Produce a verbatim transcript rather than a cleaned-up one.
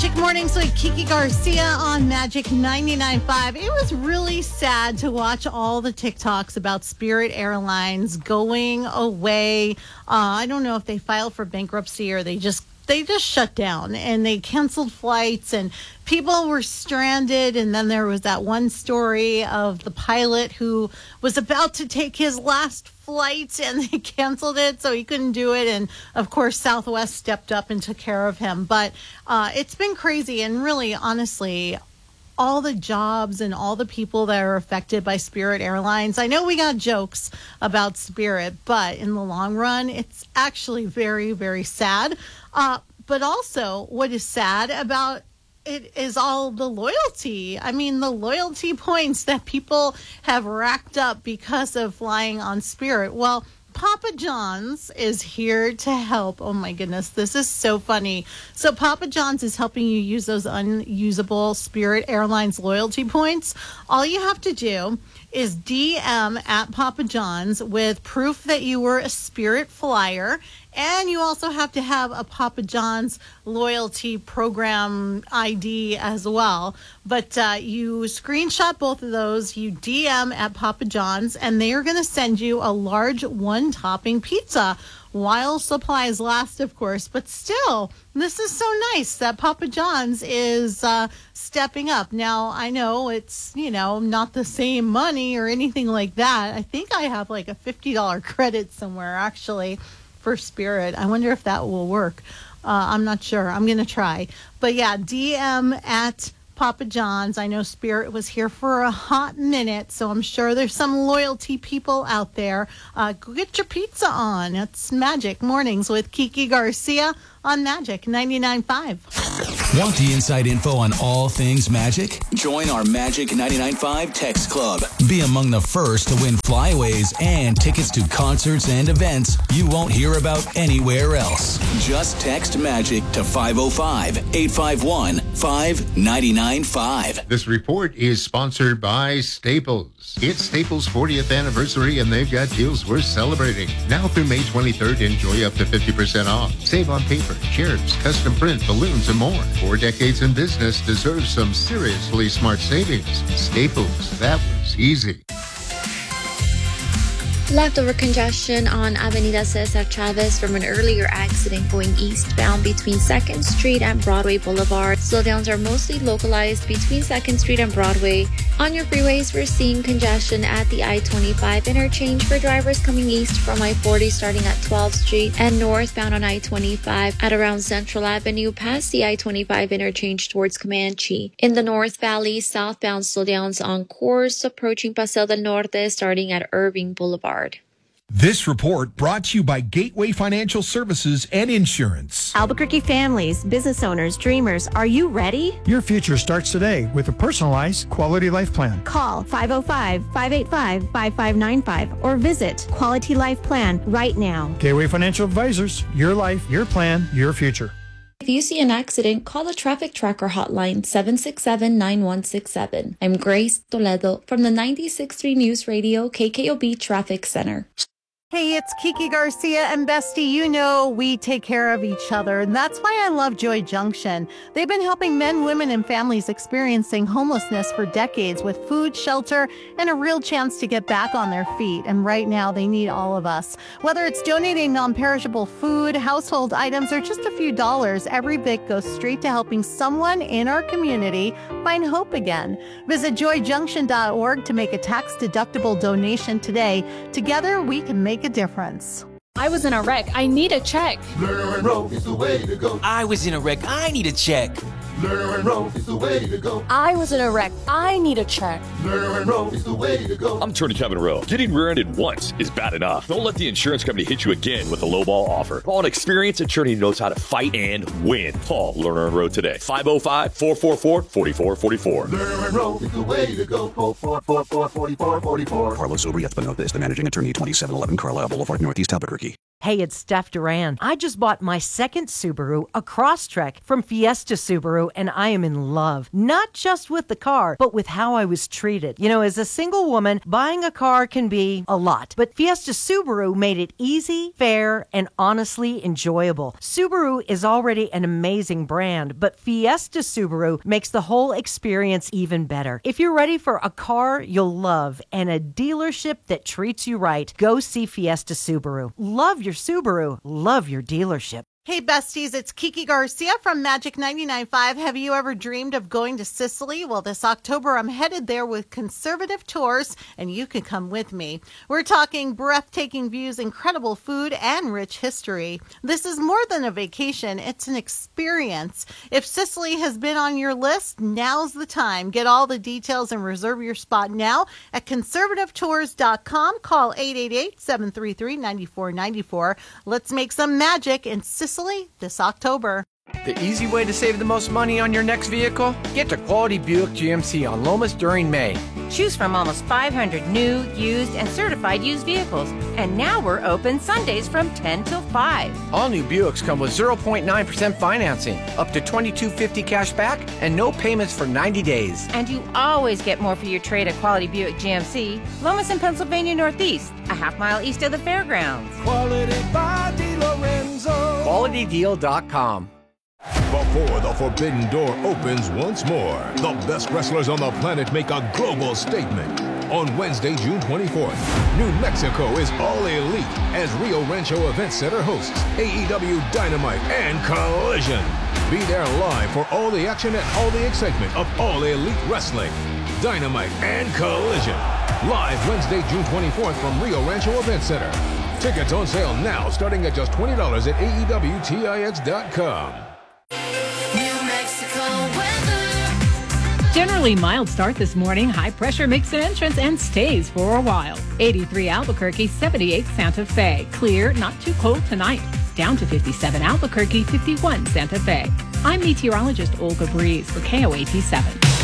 Magic Mornings with Kiki Garcia on Magic ninety-nine point five. It was really sad to watch all the TikToks about Spirit Airlines going away. Uh, I don't know if they filed for bankruptcy or they just they just shut down and they canceled flights and people were stranded. And then there was that one story of the pilot who was about to take his last flight and they canceled it, so he couldn't do it. And of course, Southwest stepped up and took care of him. But uh, it's been crazy. And really, honestly, all the jobs and all the people that are affected by Spirit Airlines. I know we got jokes about Spirit, but in the long run, it's actually very, very sad. Uh, but also, what is sad about it is all the loyalty. I mean, the loyalty points that people have racked up because of flying on Spirit. Well, Papa John's is here to help. Oh my goodness, this is so funny. So Papa John's is helping you use those unusable Spirit Airlines loyalty points. All you have to do is D M at Papa John's with proof that you were a Spirit flyer. And you also have to have a Papa John's loyalty program I D as well. But uh, you screenshot both of those, you D M at Papa John's, and they are going to send you a large one-topping pizza while supplies last, of course. But still, this is so nice that Papa John's is uh, stepping up. Now, I know it's, you know, not the same money or anything like that. I think I have like a fifty dollars credit somewhere, actually, for Spirit. I wonder if that will work. Uh, I'm not sure. I'm going to try. But yeah, D M at Papa John's. I know Spirit was here for a hot minute, so I'm sure there's some loyalty people out there. Uh, go get your pizza on. It's Magic Mornings with Kiki Garcia on Magic ninety-nine point five. Want the inside info on all things Magic? Join our Magic ninety-nine point five text club. Be among the first to win flyaways and tickets to concerts and events you won't hear about anywhere else. Just text Magic to five oh five, eight five one, five nine nine five. This report is sponsored by Staples. It's Staples' fortieth anniversary and they've got deals worth celebrating. Now through May twenty-third, enjoy up to fifty percent off. Save on paper, chairs, custom print, balloons, and more. Four decades in business deserves some seriously smart savings. Staples, that was easy. Leftover congestion on Avenida Cesar Chavez from an earlier accident going eastbound between second Street and Broadway Boulevard. Slowdowns are mostly localized between second Street and Broadway. On your freeways, we're seeing congestion at the I twenty-five interchange for drivers coming east from I forty starting at twelfth Street and northbound on I twenty-five at around Central Avenue past the I twenty-five interchange towards Comanche. In the North Valley, southbound slowdowns on course approaching Paseo del Norte starting at Irving Boulevard. This report brought to you by Gateway Financial Services and Insurance. Albuquerque families, business owners, dreamers, are you ready? Your future starts today with a personalized quality life plan. Call five oh five, five eight five, five five nine five or visit Quality Life Plan right now. Gateway Financial Advisors, your life, your plan, your future. If you see an accident, call the Traffic Tracker hotline seven six seven, nine one six seven. I'm Grace Toledo from the ninety-six point three News Radio K K O B Traffic Center. Hey, it's Kiki Garcia, and Bestie, you know we take care of each other, and that's why I love Joy Junction. They've been helping men, women, and families experiencing homelessness for decades with food, shelter, and a real chance to get back on their feet, and right now they need all of us. Whether it's donating non-perishable food, household items, or just a few dollars, every bit goes straight to helping someone in our community find hope again. Visit joy junction dot org to make a tax-deductible donation today. Together, we can make a difference. I was in a wreck. I need a check. Lerner and Rowe is the way to go. I was in a wreck. I need a check. Lerner and Rowe is the way to go. I was in a wreck. I need a check. Lerner and Rowe is the way to go. I'm Attorney Kevin Rowe. Getting rear-ended once is bad enough. Don't let the insurance company hit you again with a lowball offer. Call an experienced attorney who knows how to fight and win. Call Lerner and Rowe today. five oh five, four four four, four four four four. Lerner and Rowe is the way to go. four four four, four four four four. Carlos Obriez Benotes, the managing attorney, twenty-seven eleven Carlisle Boulevard, Northeast Albuquerque. Hey, it's Steph Duran. I just bought my second Subaru, a Crosstrek from Fiesta Subaru, and I am in love. Not just with the car, but with how I was treated. You know, as a single woman, buying a car can be a lot, but Fiesta Subaru made it easy, fair, and honestly enjoyable. Subaru is already an amazing brand, but Fiesta Subaru makes the whole experience even better. If you're ready for a car you'll love and a dealership that treats you right, go see Fiesta Subaru. Love your Subaru. Love your dealership. Hey besties, it's Kiki Garcia from Magic ninety-nine point five. Have you ever dreamed of going to Sicily? Well, this October I'm headed there with Conservative Tours, and you can come with me. We're talking breathtaking views, incredible food, and rich history. This is more than a vacation, it's an experience. If Sicily has been on your list, now's the time. Get all the details and reserve your spot now at conservative tours dot com. Call eight eight eight, seven three three, nine four nine four. Let's make some magic in Sicily this October. The easy way to save the most money on your next vehicle? Get to Quality Buick G M C on Lomas during May. Choose from almost five hundred new, used, and certified used vehicles. And now we're open Sundays from ten till five. All new Buicks come with zero point nine percent financing, up to twenty-two fifty cash back, and no payments for ninety days. And you always get more for your trade at Quality Buick G M C, Lomas in Pennsylvania Northeast, a half mile east of the fairgrounds. Quality by DiLorenzo. quality deal dot com. Before the Forbidden Door opens once more, the best wrestlers on the planet make a global statement. On Wednesday, June twenty-fourth, New Mexico is all elite as Rio Rancho Event Center hosts A E W Dynamite and Collision. Be there live for all the action and all the excitement of All Elite Wrestling. Dynamite and Collision. Live Wednesday, June twenty-fourth from Rio Rancho Event Center. Tickets on sale now starting at just twenty dollars at A E W Tix dot com. Generally mild start this morning. High pressure makes an entrance and stays for a while. eighty-three Albuquerque, seventy-eight Santa Fe. Clear, not too cold tonight. Down to fifty-seven Albuquerque, fifty-one Santa Fe. I'm meteorologist Olga Breeze for K O A T seven.